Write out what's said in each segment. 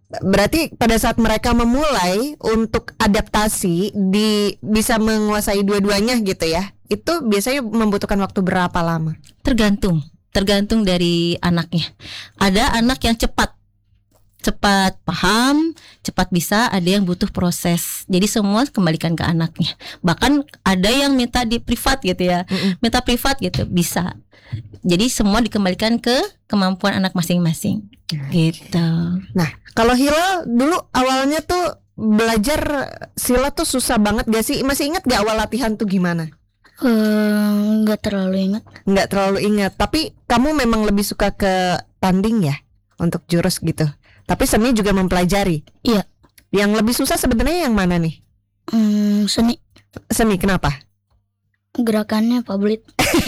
Berarti pada saat mereka memulai untuk adaptasi bisa menguasai dua-duanya gitu ya. Itu biasanya membutuhkan waktu berapa lama? Tergantung dari anaknya. Ada anak yang cepat paham, cepat bisa, ada yang butuh proses. Jadi semua kembalikan ke anaknya. Bahkan ada yang minta di privat gitu ya. Minta privat gitu, bisa. Jadi semua dikembalikan ke kemampuan anak masing-masing. Gitu. Nah, kalau Hilal dulu awalnya tuh belajar silat tuh susah banget gak sih? Masih ingat gak awal latihan tuh gimana? Nggak terlalu ingat. Nggak terlalu ingat. Tapi kamu memang lebih suka ke tanding ya untuk jurus gitu. Tapi seni juga mempelajari. Iya. Yang lebih susah sebenarnya yang mana nih? Seni. Seni kenapa? Gerakannya favorit.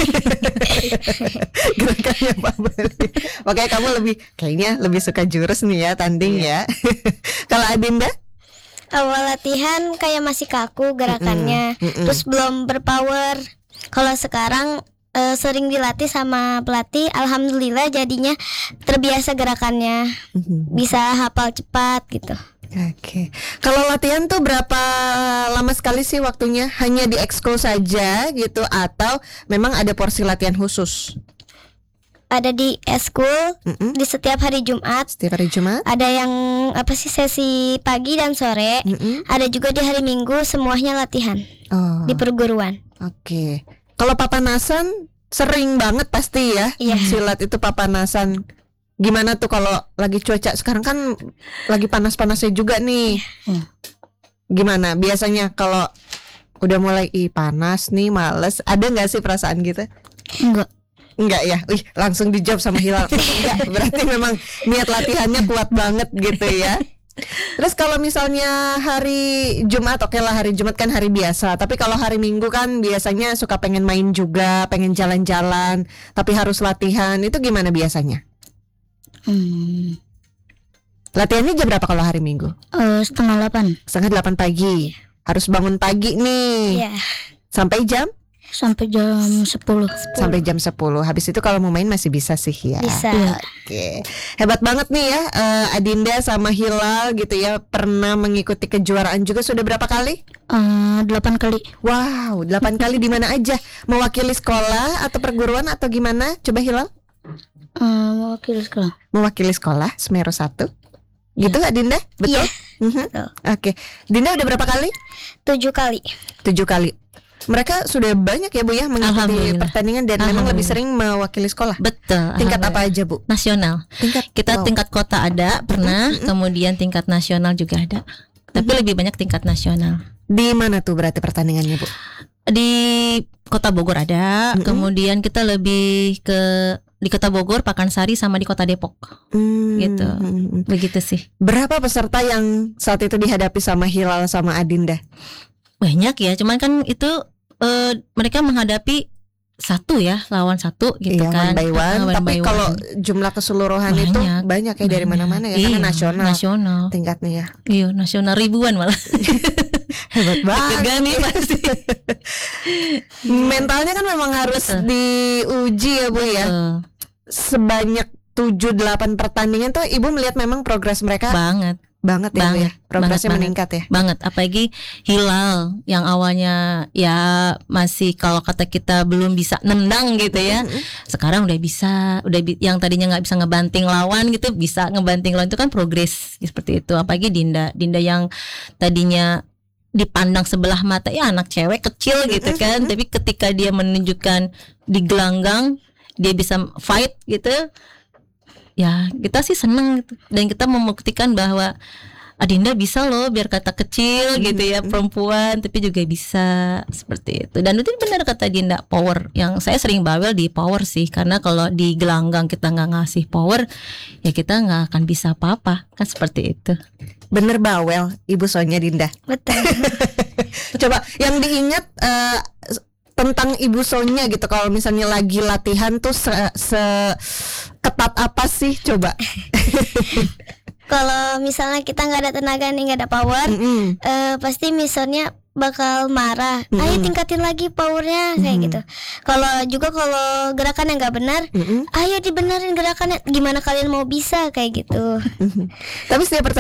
Gerakannya favorit. Makanya kamu kayaknya lebih suka jurus nih ya, tanding ya. Kalau Adinda? Awal latihan kayak masih kaku gerakannya, terus belum berpower. Kalau sekarang sering dilatih sama pelatih, alhamdulillah jadinya terbiasa gerakannya, bisa hafal cepat gitu. Oke. Kalau latihan tuh berapa lama sekali sih waktunya? Hanya di ekskul saja gitu atau memang ada porsi latihan khusus? Ada di eskul, di setiap hari Jumat. Setiap hari Jumat? Ada yang sesi pagi dan sore. Ada juga di hari Minggu, semuanya latihan di perguruan. Oke. Kalau papanasan sering banget pasti ya. Silat itu papanasan. Gimana tuh kalau lagi cuaca sekarang kan lagi panas-panasnya juga nih. Gimana biasanya kalau udah mulai panas nih, males, ada nggak sih perasaan gitu? Enggak ya. Langsung dijawab sama Hilal. Enggak, berarti memang niat latihannya kuat banget gitu ya. Terus kalau misalnya hari Jumat, oke lah hari Jumat kan hari biasa. Tapi kalau hari Minggu kan biasanya suka pengen main juga, pengen jalan-jalan, tapi harus latihan. Itu gimana biasanya? Latihannya jam berapa kalau hari Minggu? 7:30. 7:30 pagi. Harus bangun pagi nih. Sampai jam? Sampai jam 10. Sampai jam 10. Habis itu kalau mau main masih bisa sih ya. Bisa. Oke. Hebat banget nih ya, Adinda sama Hilal gitu ya. Pernah mengikuti kejuaraan juga sudah berapa kali? 8 kali. Wow, 8 kali di mana aja? Mewakili sekolah atau perguruan atau gimana? Coba Hilal. Mewakili sekolah. Mewakili sekolah Semeru 1. Gitu Adinda? Betul? Oke. Dinda udah berapa kali? 7 kali. 7 kali. Mereka sudah banyak ya Bu ya mengikuti pertandingan dan memang lebih sering mewakili sekolah. Betul. Tingkat apa aja Bu? Nasional. Tingkat kota ada pernah, kemudian tingkat nasional juga ada. Tapi lebih banyak tingkat nasional. Di mana tuh berarti pertandingannya Bu? Di Kota Bogor ada, kemudian kita lebih di Kota Bogor, Pakansari sama di Kota Depok. Gitu. Begitu sih. Berapa peserta yang saat itu dihadapi sama Hilal sama Adinda? Banyak ya, cuman kan itu mereka menghadapi lawan satu gitu kan. One by one. Tapi kalau jumlah keseluruhan itu banyak ya dari mana-mana ya. Karena nasional tingkatnya ya. Iya, nasional ribuan malah. Hebat banget nih pasti. Mentalnya kan memang harus diuji ya Bu ya. Sebanyak 7-8 pertandingan tuh Ibu melihat memang progres mereka banget ya, progresnya meningkat ya. Banget, apalagi Hilal yang awalnya ya masih kalau kata kita belum bisa nendang gitu ya. Sekarang udah bisa, yang tadinya nggak bisa ngebanting lawan gitu bisa ngebanting lawan, itu kan progres seperti itu. Apalagi Dinda yang tadinya dipandang sebelah mata ya anak cewek kecil gitu kan, tapi ketika dia menunjukkan di gelanggang dia bisa fight gitu. Ya kita sih seneng gitu. Dan kita membuktikan bahwa Adinda bisa loh, biar kata kecil gitu ya perempuan tapi juga bisa seperti itu. Dan itu benar kata Dinda, power. Yang saya sering bawel di power sih, karena kalau di gelanggang kita nggak ngasih power ya kita nggak akan bisa apa-apa kan, seperti itu. Bener bawel Ibu Sonya Dinda. Betul. Coba yang diingat tentang Ibu Sonya gitu, kalau misalnya lagi latihan tuh ketat apa sih coba? Kalau misalnya kita nggak ada tenaga nih, nggak ada power, pasti misalnya bakal marah. Ayo tingkatin lagi powernya kayak gitu. Kalau gerakan yang nggak benar, ayo dibenerin gerakannya. Gimana kalian mau bisa kayak gitu? Tapi setiap